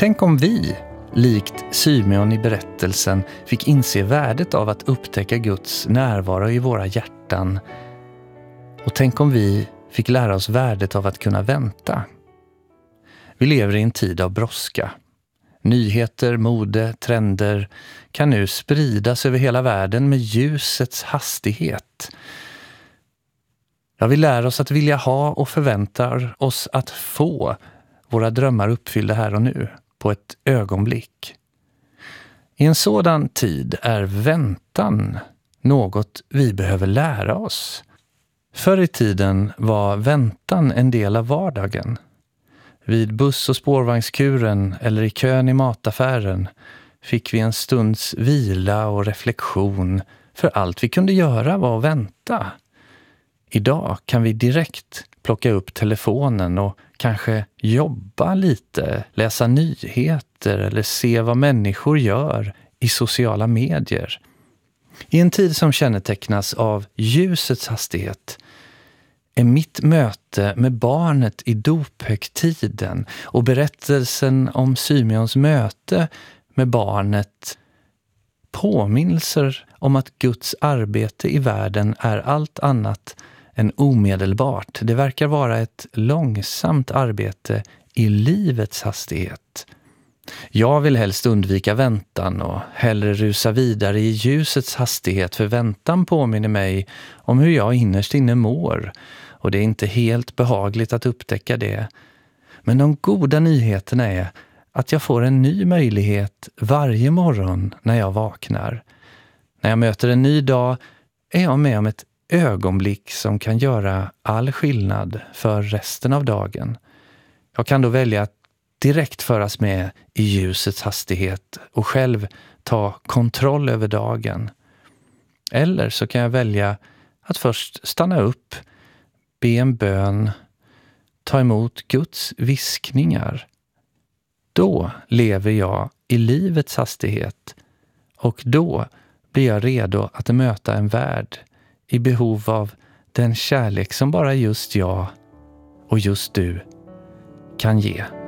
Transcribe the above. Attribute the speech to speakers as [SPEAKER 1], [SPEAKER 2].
[SPEAKER 1] Tänk om vi, likt Symeon i berättelsen, fick inse värdet av att upptäcka Guds närvaro i våra hjärtan. Och tänk om vi fick lära oss värdet av att kunna vänta. Vi lever i en tid av brådska. Nyheter, mode, trender kan nu spridas över hela världen med ljusets hastighet. Ja, vi lär oss att vilja ha och förväntar oss att få våra drömmar uppfyllda här och nu, på ett ögonblick. I en sådan tid är väntan något vi behöver lära oss. Förr i tiden var väntan en del av vardagen. Vid buss- och spårvagnskuren eller i kön i mataffären fick vi en stunds vila och reflektion, för allt vi kunde göra var att vänta. Idag kan vi direkt plocka upp telefonen och kanske jobba lite, läsa nyheter eller se vad människor gör i sociala medier. I en tid som kännetecknas av ljusets hastighet är mitt möte med barnet i dophögtiden och berättelsen om Symeons möte med barnet påminnelser om att Guds arbete i världen är allt annat än omedelbart. Det verkar vara ett långsamt arbete i livets hastighet. Jag vill helst undvika väntan och hellre rusa vidare i ljusets hastighet, för väntan påminner mig om hur jag innerst inne mår, och det är inte helt behagligt att upptäcka det. Men de goda nyheterna är att jag får en ny möjlighet varje morgon när jag vaknar. När jag möter en ny dag är jag med om ett ögonblick som kan göra all skillnad för resten av dagen. Jag kan då välja att direkt föras med i ljusets hastighet och själv ta kontroll över dagen. Eller så kan jag välja att först stanna upp, be en bön, ta emot Guds viskningar. Då lever jag i livets hastighet, och då blir jag redo att möta en värld i behov av den kärlek som bara just jag och just du kan ge.